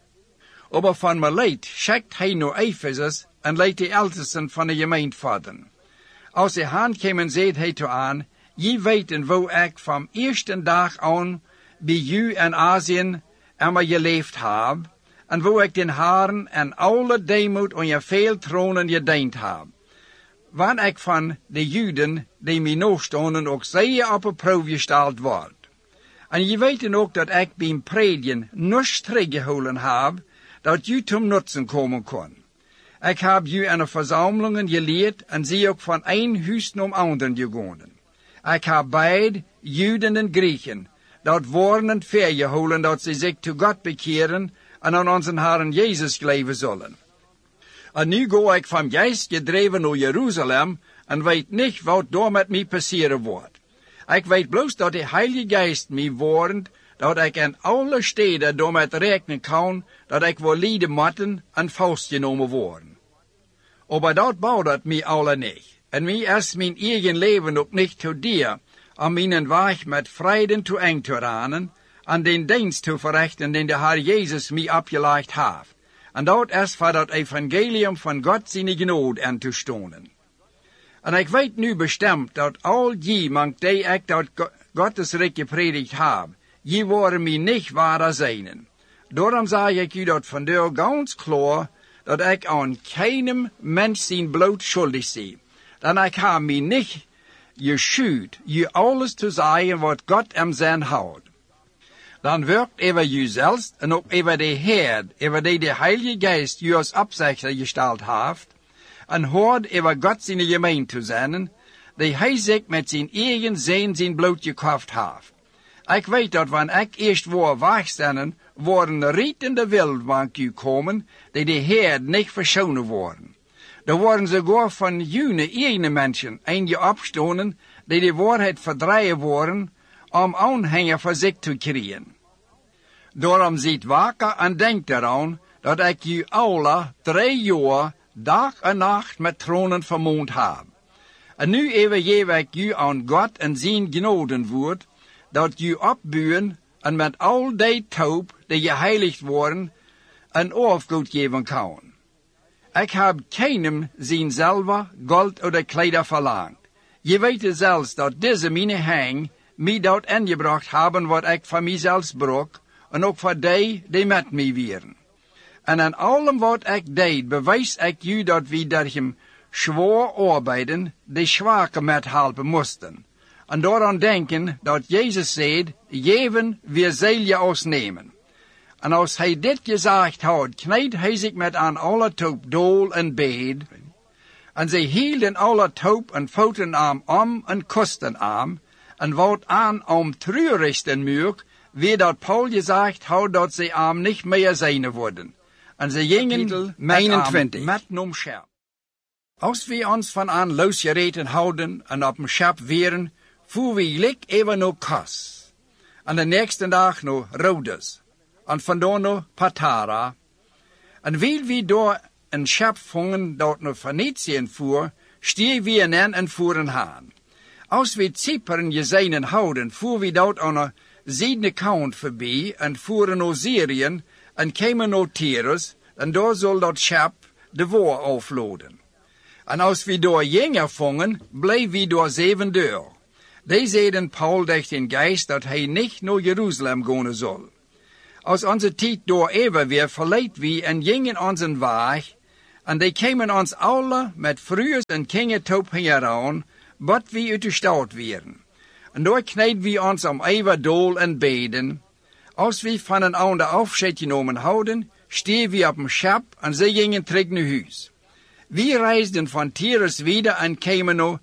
Aber van Milet schickt hij naar Ephesus en leidt de ältesten van de gemeente vaderen. Als hij aankwam, zei hij toe aan, je weten waar ik van eerste dag aan bij u in Azië immer geleefd heb, en waar ik den Herren en alle deemoed aan je veel tronen gediend heb. Wanneer ik van de Juden, die mij nastonden, ook zeer op een proef gesteld word. En je weten ook dat ik bij predigen niets teruggehouden heb, dat u tot nutzen komen kon. Ik heb u in de verzamelingen geleerd en zie ook van een huis naar anderen gegaan. Ik heb beide, Juden en Grieken, dat woorden vergehouden dat ze zich tot God bekeren en aan onze Herren Jezus geloven zullen. En nu ga ik van geest gedreven naar Jeruzalem en weet niet wat door met mij passeren wordt. Ik weet bloos dat de Heilige Geest mij warnt, dat ik in alle steden door met rekenen kan, dat ik wil lijden moeten en vastgenomen worden. Maar dat bouwt het mij alle niet. En mij is mijn eigen leven ook niet te dier, om mijn weg met vrede te eng te ranen, en den dienst te verrichten den de Heer Jezus mij opgelegd heeft. En dat is voor het evangelium van God zijn genade aan te stonen. En ik weet nu bestemd dat al iemand die ik dat Gottes rijk gepredikt heb, je worden mij niet ware zijnen. Daarom zeg ik u dat vandaag ganz klaar, dat ik aan keinem mens zijn bloed schuldig zie. Dan ik heb mij niet geschuwd, je alles te zeggen wat God hem zijn houdt. Dan werkt over jezelf en ook over de Heer, over die de Heilige Geest je als opzichter gesteld heeft, en hoort over God zijn gemeente te zijn, die hij zich met zijn eigen zijn bloed gekocht heeft. Ik weet dat wanneer ik eerst waar wegstellen, worden rietende wildwank komen, die de Heer niet verschonen worden. Er worden sogar van june eigen mensen een je opstonen, die de waarheid verdrijven worden, om aanhanger voor zich te krijgen. Daarom ziet wakker en denk eraan, dat ik u alle 3 jaar, dag en nacht met tronen vermoond heb. En nu even geef ik u aan God en zijn genodenwoord, dat u opbuwen en met al die taub, die geheiligd worden, een afgoed geven kan. Ik heb keinem zijn zilver, gold of kleider verlangt. Je weet zelfs dat deze mijn hang mij dat ingebracht hebben wat ik van mijzelf brok, en ook voor die met mij wieren. En aan allem wat ik deed, bewijs ik u dat we door hem zwaar arbeiden, de zwakke met helpen moesten. En daaraan denken dat Jezus zei, geven, wir zal je ons nemen. En als hij dit gezegd had, kneed hij zich met aan alle toop dool en beed. En zij hielden alle toop en voeten om en kusten aan. En wat aan om treurigsten muur, wie dat Paul gezegd had dat zij arm niet meer zijn worden. En ze gingen met nom schap. Als we ons van aan losgereden houden en op een schap weren, voer we lik even naar Kos. En de nächste dag naar Rhodes. En vandaar naar Patara. En wil we door een schap vangen dat naar Venetië voer, stier we in en voeren aan. Als we Cypern gezien houden, voer we dat aan de zuidelijke kant voorbij en voeren naar Syrië en kwamen naar Tyrus, en daar zal dat schap de waar afloden. En als we door gingen vangen, bleef we door 7 dagen. Die zeiden Paul durch den Geist dat hij niet naar Jeruzalem gaan zal. Als onze tijd door even weer verleid wie en gingen onze weg, en die kwamen ons alle met frues en kingetop hieraan, wat wie uit de stad wieren. En door kneed wie ons om even dool en beden. Als we van een ander afscheid genomen houden, stegen we op een schap en ze gingen terug naar huis. We reisden van Tyrus wieder en kwamen naar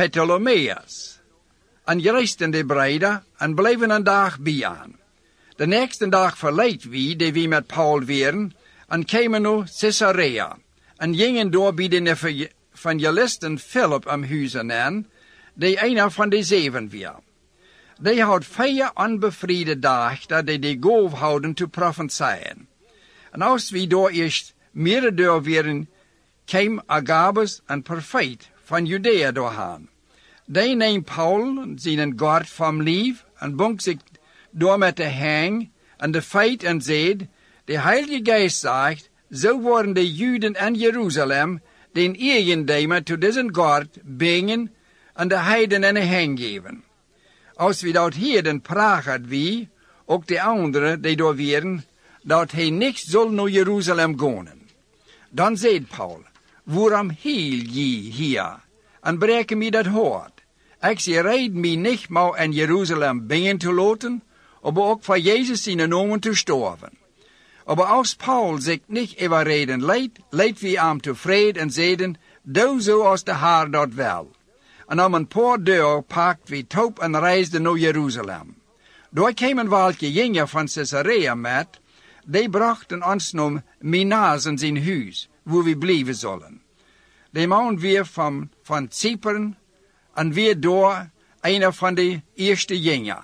Ptolemais. En reisden de breder en bleven een dag bij aan. De nächste dag verleid we, die we met Paul waren, en kwamen naar Caesarea. En gingen door bij de evangelisten Philip am huizen aan, die een van de 7 was. Die had 4 onbevriede dagen dat die goof houden te profetieën. En als we door eerst meer door waren, kwam Agabus, een profeet van Judea doorheen. Die neemt Paul zijn gord van lief en bonk zich door met de hang en de feit en zeid, de Heilige Geest zegt, zo worden de Juden en Jeruzalem den eigendemer tot deze gord brengen en de heiden en de hang geven. Als we dat hier dan praat wie, ook de anderen die door waren, dat hij niet zal naar Jeruzalem gaan. Dan zei Paul, waarom hiel je hier en breken me dat hoort? Ik zie reed me niet maar in Jeruzalem brengen te laten, maar ook voor Jezus zijn namen te sterven. Maar als Paul zich niet overreden leidt we hem tevreden en zeiden, doe zoals de Heer dat wil. En om een paar dagen pakt we top en reisden naar Jeruzalem. Daar kwamen welke jongen van Caesarea met, die brachten ons naar Minas in zijn huis, waar we blijven zullen. Die man weer van Cypern en weer door een van de eerste jongen.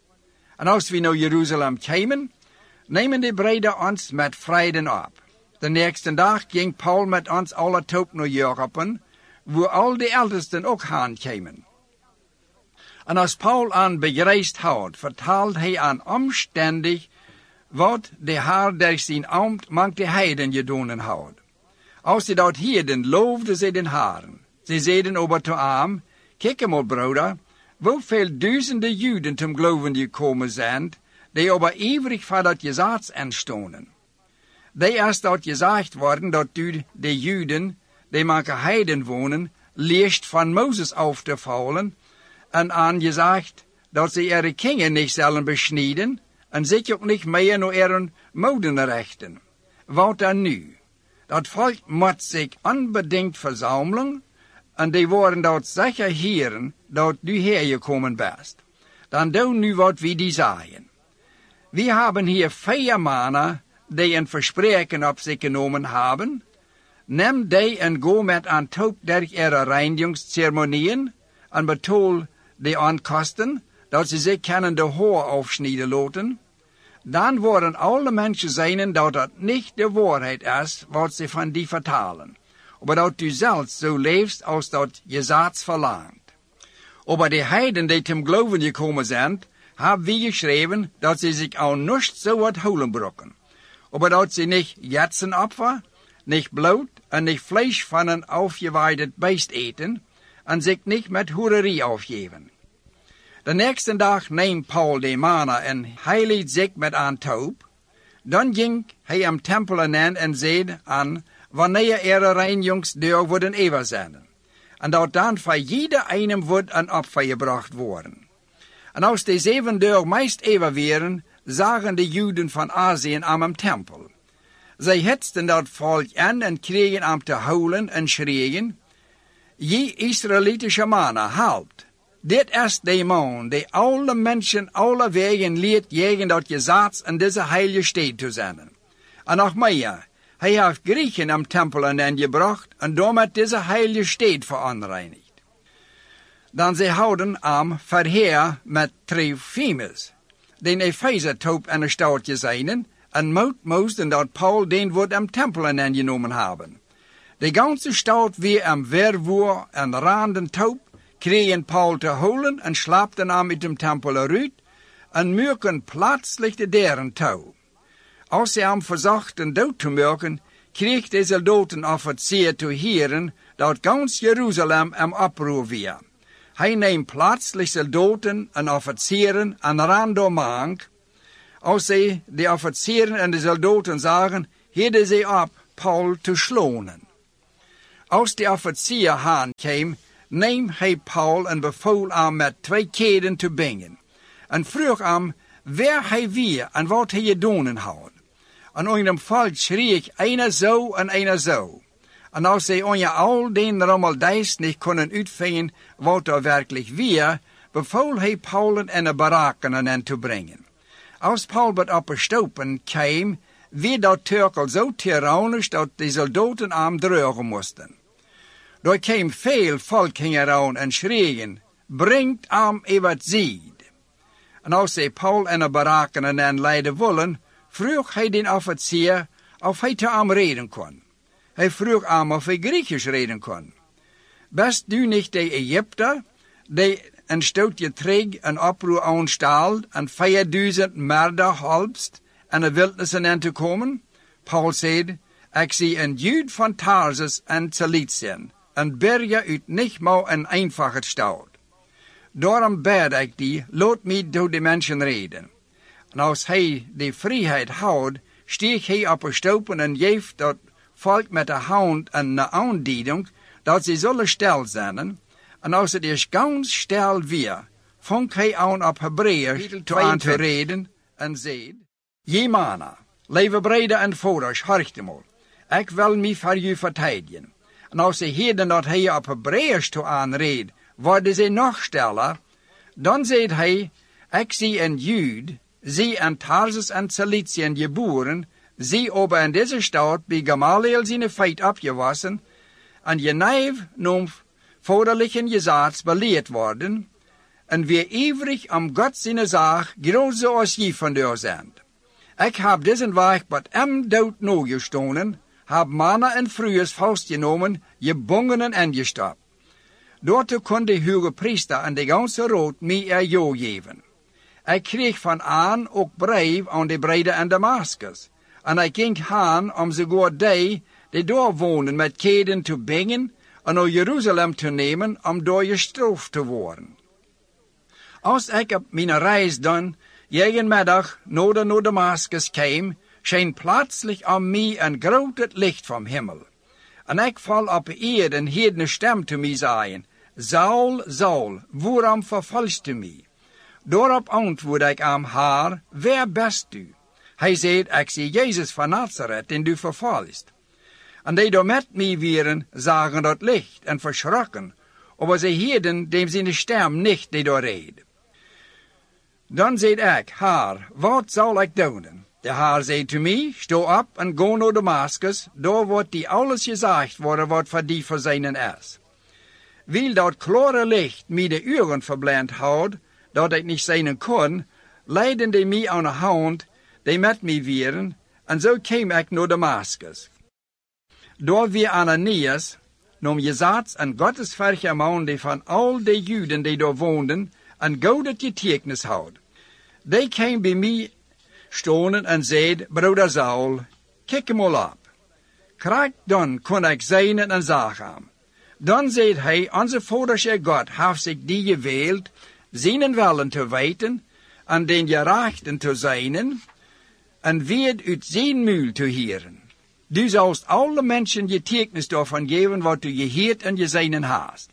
En als we naar Jeruzalem kwamen, nemen de breder ons met vreden op. De nächste dag ging Paul met ons alle top naar Joppen, waar al de ältesten ook heen kwamen. En als Paul aan bereisd had, vertaalt hij aan omstandig wat de Heer door zijn ambt mank de heiden gedaan had. Als ze dat hielden, loofden ze den Heeren. Ze zeiden over te hem, kijk maar broeder, hoeveel duizenden Juden zum geloven gekomen zijn, die aber ivrig voor dat gezaats aanstonden. Die is dat gezegd worden dat u de Juden, die manke heiden wonen, leest van Mozes af te vallen, en aangezegd dat ze ihre Kinder niet zullen besnijden, en zich ook niet meer naar ihre moden rechten. Wat dan nu? Dat volk moet zich onbedingt verzamelen, en die worden dat zeker heren, dat du hergekomen bent. Dan doe nu wat we die zeggen. We hebben hier 4 mannen, die een verspreken op zich genomen hebben. Neem die en go met aan top der ihre reinigingsceremonieën, en betaal de onkosten, dat ze zich kunnen de haar afsnijden laten. Dan worden alle mensen zijn dat het niet de waarheid is, wat ze van die vertalen. Maar dat u zelf zo leeft als dat gezaats verlangt. Maar de heiden die zum geloven gekomen zijn, hebben we geschreven dat ze zich al niet zo wat holen brokken. Maar dat ze niet jetsenopfer, niet bloed en niet vlees van een aufgeweidet beest eten en zich niet met hoererie afgeven. De nächste dag neemt Paul de mannen en heiligt zich met aan toop. Dan ging hij am tempel aan en zeide aan, wanneer ihre reinigingsdeur worden overzenden. En dat dan voor jeder einem wordt een opfer gebracht worden. En als de 7 deur meest even waren, zagen de Juden van Azië aan hem tempel. Zij hetsten dat volk aan en kregen hem te huilen en schreeuwen, je Israëlitische mannen, halt! Dit is de man die alle mensen alle wegen leert jegen dat gezaats in deze heilige stad te zenden. En nog meer, hij heeft Griechen am tempel aan gebracht en daarmee deze heilige stad veronreinigd. Dan ze houden am verheer met Trophimus, den Epheser-top in de stad gezien, en moesten dat Paul den wordt am tempel aangenomen hebben. De ganze stad weer am verwoer en randen top, kregen Paul te holen en slaapten aan met dem tempel eruit, en mürken plötzlich de deuren toe. Als ze hem verzochten dood te mürken, kreeg de soldatenofficier te heren dat ganz Jeruzalem am oproer weer. Hij neemt plötzlich soldaten en officieren en rando mank. als zij de officieren en de soldaten zagen, hielden zij op Paul te slonen. Als de officier haan kwam, neem hij Paul en bevoel hem met 2 keden te bingen. En vroeg hem waar hij weer en wat hij gedaan had. En onder hem volk schreef einer zo en einer zo. En als zij onder al den rommeldeis niet konden uitvinden wat er werkelijk weer, bevoel hij Paul en de baraken hen te brengen. Als Paul wat opgestopen kwam, werd dat Turkel zo tyrannisch dat de soldaten hem drogen moesten. Daar kwam veel volk heen en schreeuwen, brengt hem wat ziet. En als zij Paul en de baraken hen leiden willen, vroeg hij den officier of hij te hem reden kon. Hij vroeg hem of hij Griechisch reden kon. Best du niet de Egypter, die een stootje terug een oproer aanstelt en 4000 merder helpst en de wildnis in te komen? Paul zei, ik zie een Jude van Tarsus en Ciliciën, een berger uit niet maar een eenvoudige stad. Daarom bid ik die, laat mij door de mensen reden. En als hij de vrijheid houdt, steeg hij op een stopen en geeft dat volk met de hand een aandieding, dat ze zullen stil zijn. En als het is gans stil weer, vangt hij aan op Hebreeërs te reden en zei, Je mannen, leven breder en vouders, harchtemol. Ik wil mij voor u vertedigen. En als ze heden dat hij op Hebreeërs toe aanreed, worden ze nog stiller. Dan zei hij, ik zie een Jude, zie in Tarsus en Ciliciën geboren, zie over in deze stad bij Gamaliel zijn feit opgewassen, en je neef noem vaderlichen gezaats beleerd worden, en weer ivrig om God zijn zaak, groot zoals je vandaar zijn. Ik heb deze weg wat hem dood nog gestonen, heb mannen en vrouwen vastgenomen, gebongenen en gestapt. Daartoe kon de hoge priester en de ganse raad mij geven. Ik kreeg van aan ook brief aan de breden in Damascus, en ik ging heen om sogar die daar wonen met keden te brengen en naar Jeruzalem te nemen om daar gestraft te worden. Als ik op mijn reis dan jegenmiddag naar Damascus kwam, scheen plötzlich aan mij een groot licht van hemel. En ik val op eer en hield een stem te mij zeggen, Saul, Saul, waarom vervolgst u mij? Daarop antwoordde ik aan haar, waar best u? Hij zei, ik zie Jezus van Nazareth, en u vervolgst. En die door met mij wieren, zagen dat licht en verschrokken, maar zij hielden dem zijn stem niet die door reed. Dan zei ik haar, wat zal ik doen? De haar zei te mij, sta op en ga naar Damascus, daar wordt die alles gezegd worden wat voor die verzinnen is. Wil dat klare licht mij de ogen verblind houdt, dat ik niet zien kon, leidden die mij aan de hand, die met mij wieren, en zo kwam ik naar Damascus. Daar weer Ananias, noem Jezaats en godsverge man die van al de Juden die daar woonden, een gouden getuigenis houdt. Die kwam bij mij stonen en zei, broeder Saul, kijk hem al op. Krijg dan kon ik zijn en zeggen. Dan zei hij, onze vaders God heeft zich die gewild, zijn willen te weten, en den gerechten te zijn, en weer uit zijn muil te heren. Du zalst alle mensen getuigenis daarvan geven wat du gehoord en gezien hast.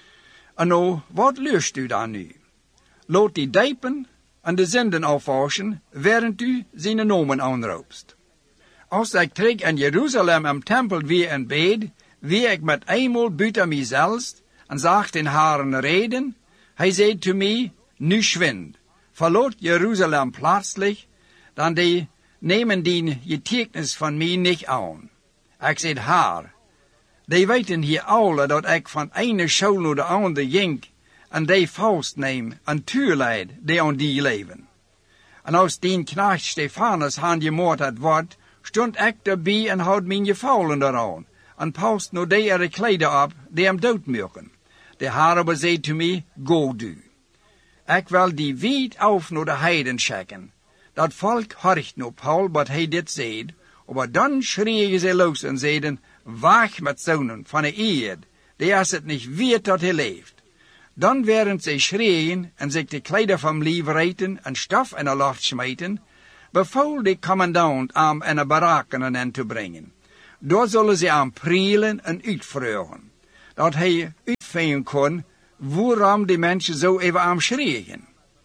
En nou, wat lust u dan nu? Laat die dijpen en de zinden afwassen, während u zijn nomen aanroepst. Als ik terug in Jeruzalem am tempel weer en bed, wie ik met eenmaal buiten mijzelf, en zag den haren reden, hij zei te mij, nu schwind, verlaat Jeruzalem plötzlich, dan die nemen die getuigenis van mij niet aan. Ik zei haar, die weten hier alle dat ik van ene school naar de andere ging, en die vastneem en tuurleid die aan die leven. En als die knecht Stefanus han gemoord had wordt, stond ik erbij en had mijn gevouwen eraan, en past nog die kleden op die hem doodmaken. De Heer zei te mij, go du. Ik wil die wijd af naar de heiden schikken. Dat volk horcht naar Paul wat hij dit zei, maar dan schreeuwen ze los en zeiden, weg met zonen van de eerd, die is het niet weet dat hij leeft. Dan werden ze schreeuwen en zich de kleider van lief rijten en stof in de lucht smijten, beval de commandant aan en baraken en te brengen. Daar zullen ze aan prielen en uitvragen, dat hij uitvinden kon waarom de mensen zo even aan schreeuwen.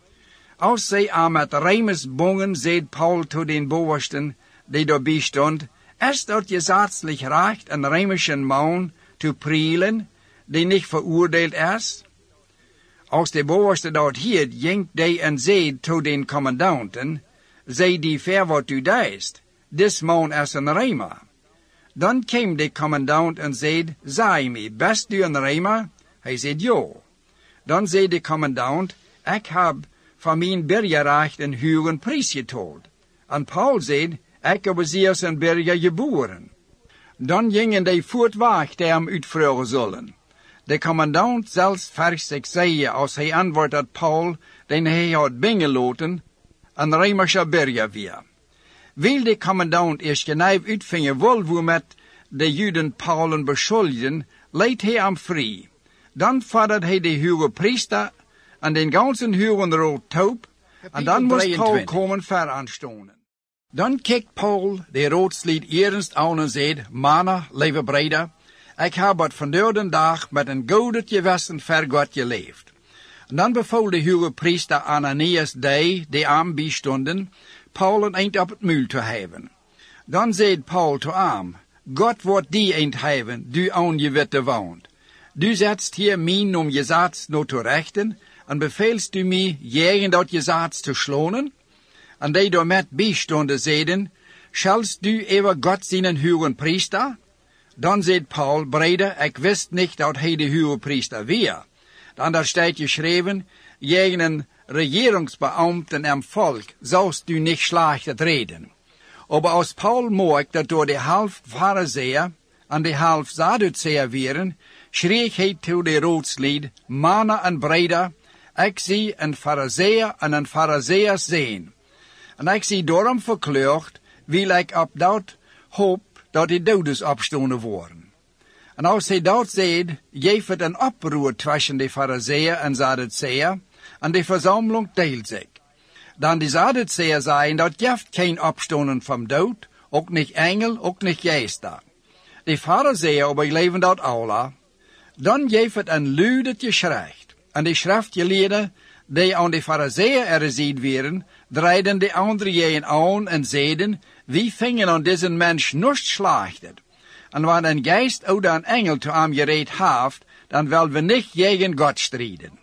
Als zij aan met Remes bongen, zei Paul tot den bovensten die daarbij stond, is dat je zatzlich recht een Remischen man te prielen, die niet veroordeeld is? Als de bovenste dat hield, ging die en zei tot den commandanten, zei die ver wat u deist, dis man is een Remer. Dan kwam de commandant en zei, zei me, best u een Remer? Hij zei, ja. Dan zei de commandant, ik heb van mijn burgerrecht een hoge prijs getold. En Paul zei, ik heb zeer zijn burger geboren. Dan gingen die voortweg die hem uitvragen zullen. De commandant zelfs vers zich zei, als hij antwoord dat Paul, den hij had bingeloten, een Remersche burger weer. Wil de commandant eerst genijf uitvingen wil hoe met de Juden Paulen beschuldigen, leidt hij hem vrij. Dan vordert hij de hoge priester en den ganzen hoge rood taub, en dan moest Paul komen veraanstonen. Dan kijkt Paul de roodslied ernst aan en zei, mannen, lieve breder, ik heb het vandaag de dag met een goede gewissen voor God geleefd. En dan beval de hoge priester Ananias die aan bijstonden, Paul een eind op het muil te hebben. Dan zei Paul te hem, God wordt die eind hebben, du aan je witte woont. Du zetst hier mijn om je zaad nog te rechten, en beveelst du mij jegen dat je zaad te slonen? En die door met bijstonden zeiden, schalst du even God zijn een hoge priester? Dan zei Paul, breder, ik wist niet dat hij de hoge priester weer. Dan daar staat geschreven, jegen een regeringsbeambten en volk zoust du niet slecht reden. Aber als Paul merkt dat door de half Phariseer en de half Sadduceer waren, schreef hij tot de roodslied, mannen en breder, ik zie een Phariseer en een Phariseers zijn. En ik zie daarom verkleurd, wil ik op dat hoop dat de doden opstonden worden. En als hij dat zei, geeft het een oproer tussen de Phariseer en Sadduceer, en de verzameling deelt zich. Dan de Sadduceer zeiden dat geeft geen opstonden van dood, ook niet engel, ook niet geesten. De Phariseer overleven dat alle. Dan geeft het een luide geschrift. En de schriftgeleerden, die aan de Phariseer erziend werden, draaiden de andere jeen aan en zeiden, wie vingen aan deze mens niet slachtet. En wanneer een geest of een engel te hem gereed heeft, dan willen we niet tegen God strijden.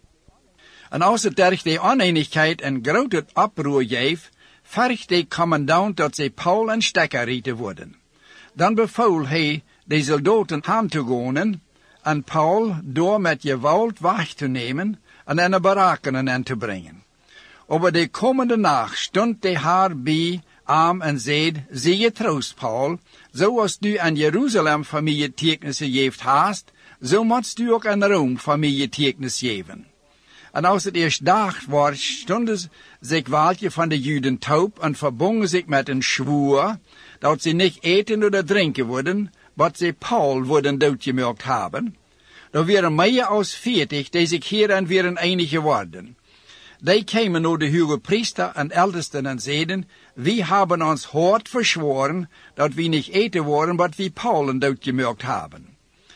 En als het durch de oneenigheid een grote oproer geeft, vergt de commandant dat ze Paul en stekker rieten worden. Dan beval hij de soldaten aan te gaan en Paul door met geweld weg te nemen en in de baraken en te brengen. Over de komende nacht stond de Heer bij hem en zei, zie je troost, Paul, zoals du aan Jeruzalem van mij getuigenissen geeft haast, zo moet du ook aan Rome van mij getuigenis geven. En als het eerst dag was, stonden zich welke van de Juden taub en verbonden zich met een schwoer, dat ze niet eten of drinken worden, wat ze Paul worden doodgemaakt hebben. Er waren meer als 40 die zich hierin waren einig geworden. Die kwamen naar de hoge priester en ältesten en zeiden, we hebben ons hard verzworen, dat we niet eten worden wat we Paulen doodgemaakt hebben.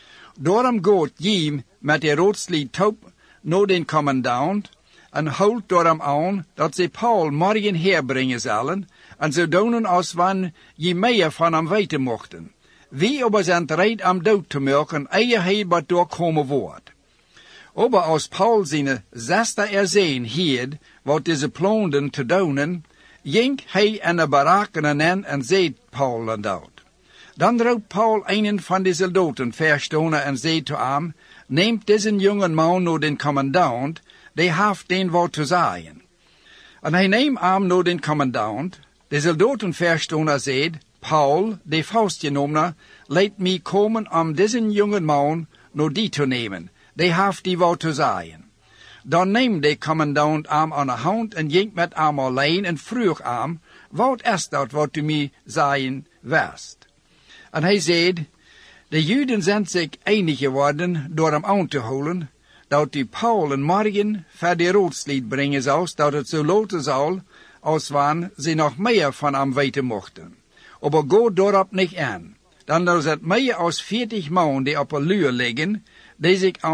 Daarom gaat Jim met de roodslied taub naar den commandant en houdt door hem aan dat ze Paul morgen herbrengen zullen en zo doen als wanneer je meer van hem weten mochten. Wie aber zijn bereid om dood te maken, eer hij wat doorkomen wordt. Aber als Paul zijn zesde erzeen hield, wat deze plannen te doen, ging hij in de baraken en zei Paul en dat. Dan roept Paul een van de soldaten verstonen en zei te hem, neemt deze jongen man naar den commandant, die heeft den wat te zeggen. En hij neemt hem naar den commandant, de soldaten verstonen zei, Paul, de vastgenomen, laat mij komen om deze jongen man naar die te nemen, die heeft die wat te zeggen. Dan neemt de commandant hem aan de hand en ging met hem alleen en vroeg hem, wat is dat wat u mij zeggen wist? En hij zei, de Juden zijn zich einig geworden door hem aan te houden, dat die Paul en morgen voor de roodslied brengen zou, dat het zo loten zal, als wann sie noch mehr von ihm weten mochten. Aber Gott dorop nicht an. Dan is het meer als 40 man die op een luur liggen, die zich